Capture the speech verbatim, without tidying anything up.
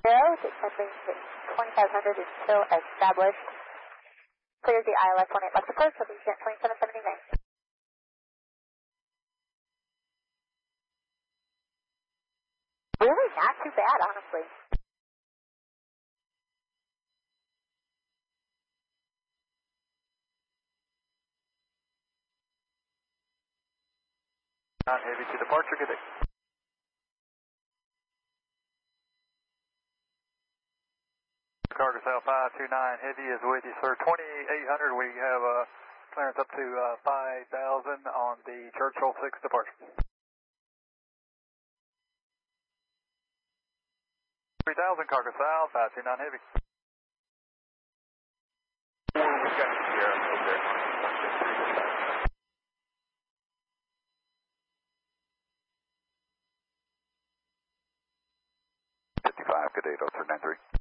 zero, descending twenty-five hundred is still established. Clears the I L S one eight left approach, will be at twenty-seven seventy-nine. Really not too bad, honestly. Non-heavy to departure, good day. Cargo South five two nine, heavy is with you, sir. twenty-eight hundred, we have uh, clearance up to uh, five thousand on the Churchill six departure. three thousand, Cargo South five two nine, heavy. We got you here, okay. fifty-five, good day, Delta nine three.